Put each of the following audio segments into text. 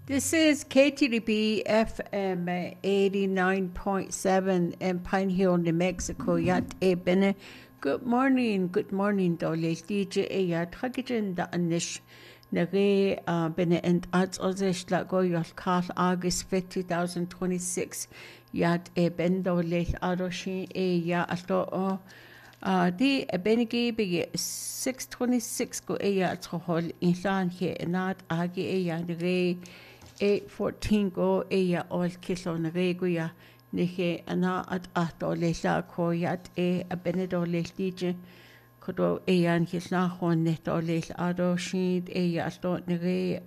This is KTDB FM 89.7 in Pine Hill, New Mexico. Yat e bene. Good morning, Dolly. DJ e yat hagijin da anish. Nage bene and ads ozish la go yot Carl August 5, 2026. Yat e ben Dolly adoshi e ya ato o. Di benigi be 626 go e ya trohol inlan he enat agi e ya nage 8:14 go eya ol kilo na reguya nihe ana at ahto leila ko yat e abenedo leildije kodo eya nkisna hon neto leil ado shid eya asto nige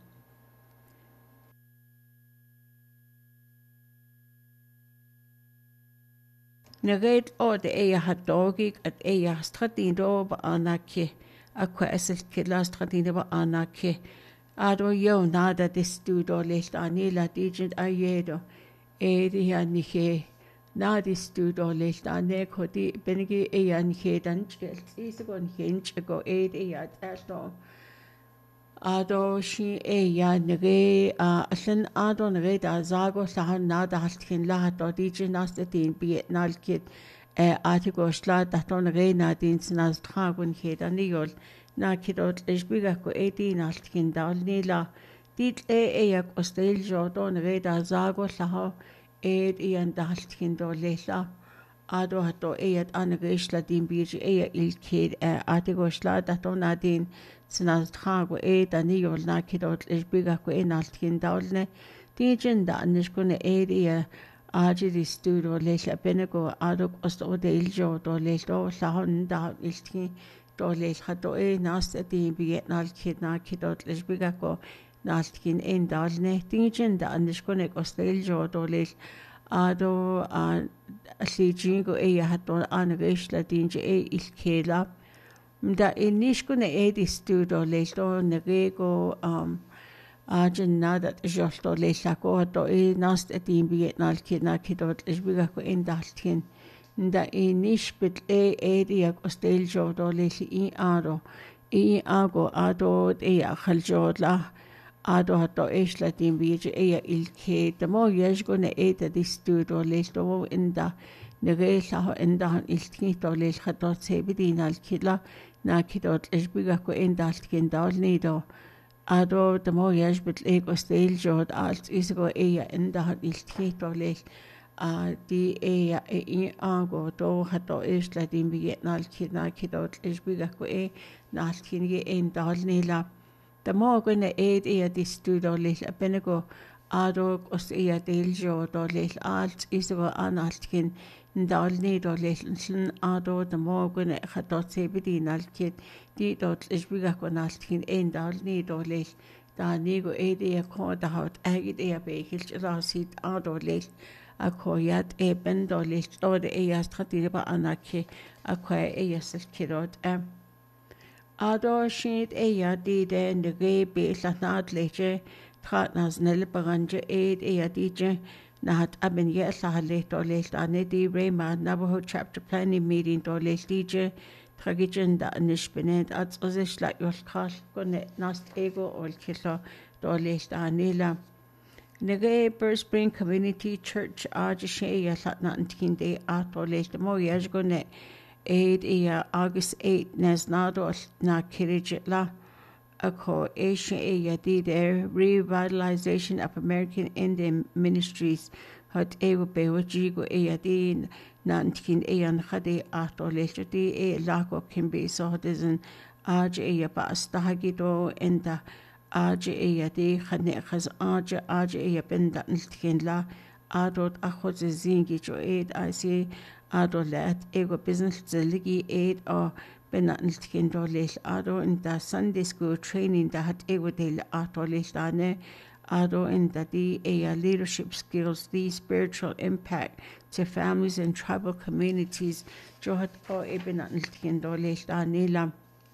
Naged o de eya hatogik at eya stratindo ba anake akwa esel kila stratindo ba anake Ado yo nada de studo lest anila digit ayedo edi anike nadi studo lest ane kodi benigi e anike dan isigon hinch go edi at asto Ado shi e ya nege asen ado nege da zago sahan nada haltkin lahat o digit nastatin bi nalkit artigo shla daton nege nadin snas tragun hedaniol na kidot esbiga ko edin altkin dalnila dit yak ostel jodon reda zago laha ian daltkin dolela ado hato eyat anageshla din biji ilkid atigosla daton adin snas trago edaniol na kidot esbiga ko enaltkin dalne dijin da nishkune edia Aji studio lesla benego adok ostodel jodo lelo lahon da iltkin Dolel hato nasta di biget nalkid na kidot lesbiga ko naltkin dalne tingin da anishkonek ostel jo dolel ado slijingo hato anageshla dinje ilkela da nishkone di studio leslo negego Ajin nada jolto lesla ko to nasta di biget nalkid na kidot lesbiga ko daltkin da nishbit area ostel jodo lesi ado ago ado khaljodla ado hato esla din bije ilke de mo yeshgone di studio lesto inda negela ho inda ilkito les hato sebidin alkila na kidot esbiga ko indaltkin dalnido ado de mo yeshbit ostel jod alt isgo inda ilkito les di ago do hato isla din biget nalkid na kidot isbiga ko nalkin dalnila the mo gonna di studio lis benego ado os del jo do lis alt isgo analkin dalni do lis ado the mo gonna hato sebidi nalkid di dot isbiga ko nalkin dalni do lis da nigo ko da hat agit bekil rasit ado lis Akoyat bendo list or stratiba anake akwa silkirot Ado shit dide and the gay be latnat leche tratnas nelberanje dije nahat aben yesahale to list anedi rema Navajo chapter planning meeting to list dije tragigen da nishbenet at ozishla yolkal konet nast ego ol kilo to list anila Nege Burr Spring Community Church Ajishe Latna Antinde Ato Lest Mo Yajgone August 8 Nesnado Na Kirijitla Ako Asia Dide Revitalization of American Indian Ministries Hot Ewo Bewajigo Ayadin Nantin Ayan Hade Ato Lestati Lako Kimbe Sohdizen Aj Bastahagido Enda Aje di khane khaz aje benda niltkin la adot akhoz zingi jo IC adolat ego business zeligi o bena niltkin dolel ado in the Sunday school training da hat ego del atolel dane ado in the leadership skills the spiritual impact to families and tribal communities jo hat bena niltkin dolel dane la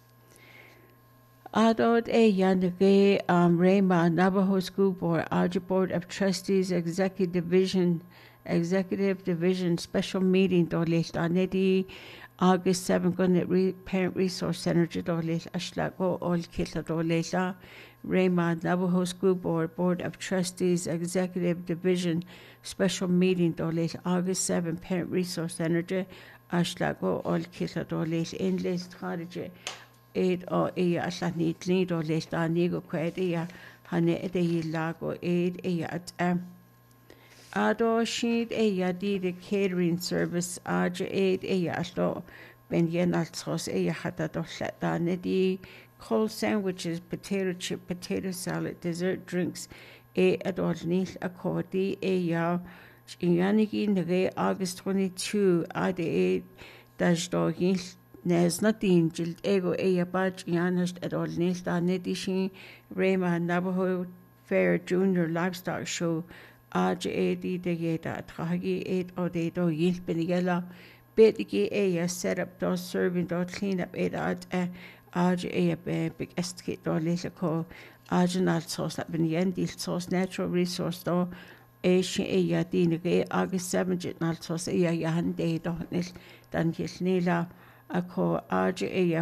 Adot Yanage Rema Navajo School Board, Aja Board of Trustees, Executive Division Special Meeting Dolis Anedi August 7 Parent Resource Center Dolis Ashlago Ol Killa Dolesa Raymond Navajo School Board of Trustees Executive Division Special Meeting Dolate August 7 Parent Resource Center Ashlago Ol Killa Dolate Inlet Strategy Aid or Ea Aslanit Lead or Late Danigo Quadia Hane Ede Lago Aid Ea at Ado Sheet Ea did the catering service Aja Aid Ea Ashlo Ben Yenaltos Ea Hata Doshat Danedi cold sandwiches, potato chip, potato salad, dessert drinks, adolnil accordi, ya Yaniki Nage August 22, ade Dajdogil Nesnatin, Jilt Ego Bach Yanist adolnil Danedishi, Rema Navajo Fair Junior Livestock Show, Aj Adi de Yeda, Tragi 8 Odedo Yil Benigella, Betigi Aya set up those serving those clean up Aj big estate do later call Arginal sauce that been yendil sauce natural resource do Asia dinage August 7 nal sauce yahan day donil dan nila a call Arja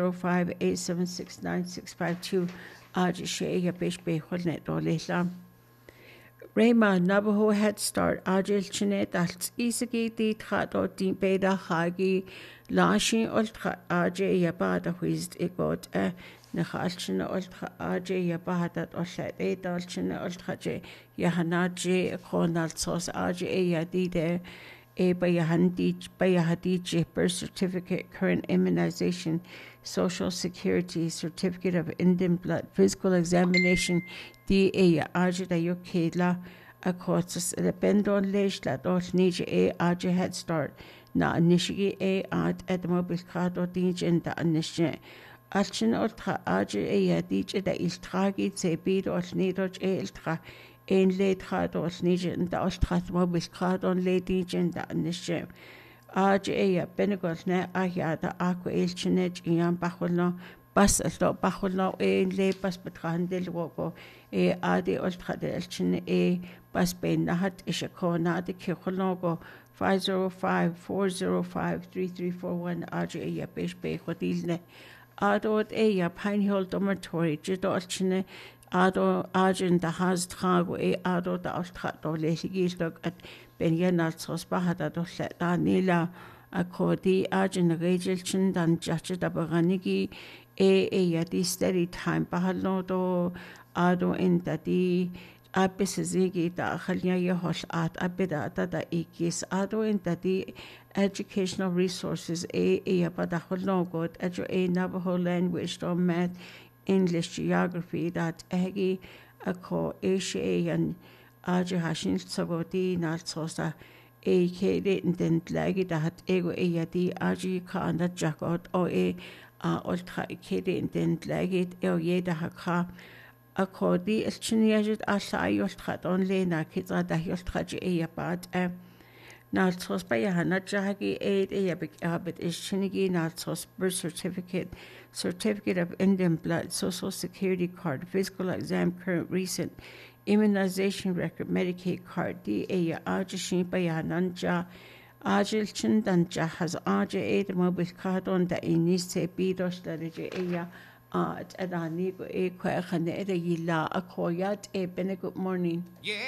505-876-9652 Arja Shea Bish Bay Holnet do later. Rayma Navajo Head Start Agil Chinet als Isagi di Trato di Beda Hagi Lashi Ultra Aje Yabada Wizd Egot Nachalchina Ultra Aje Yabada Oshat Edalchina Ultra J Yahanaje Ronald Sos Aje Yadide Bayahadij birth certificate, current immunization, social security, certificate of Indian blood, physical examination, DA Ajida Yokela, a courses the Bendon Leish that dot Nije Aja Head Start, na Nishigi at Edmobile Cado Dijin da Nishe. Alchin Ultra Aja Dij da Iltragi, Sebid or Nidoj Eltra. Een leed gaat ons niet in de Oostraat, maar we gaan on leed in de schip. Aja benegos ne aja de aqua elchinet in Bacholo, bas stop Bacholo, een leed bas betrandel wogo, adi Ostra de elchin bas ben nahat is a corner de Kirchologo 505-405-3341 Aja Bish Bay Hodilne. Adot Pine Hill Dormitory, Jidolchine. Ado Arjun da has trago ado da austrato lesigistog at Benyanalsos Bahada doslet Nila Akodi Arjun Regelchen dan Jacha da Baranigi yadi steady time Bahalodo Ado in dadi Abisigi da Halia Yahosh at Abida da Ikis Ado in dadi educational resources Yabada Hologot Edu Navajo language or math English geography that Egi Ako Asia and Aja Hashin Sagoti Natsosa Kede and Lagi that Ego Di Aji Khan that Jackot or Ultra Kede and Lagit Yeda Haka Ako di Chiniajit Asa Yostrat only Nakita da Yostraji Bad Nalsos by Hanajagi aid Abit is Chinigi Nalsos birth certificate, certificate of Indian blood, social security card, physical exam, current recent immunization record, Medicaid card, DA Ajashin by Hananja Ajil Chindanja has Aja aid mobile card on the Inise Bidos that is at Adanigo Quachan Yila Akoyat Bene good morning. Yeah.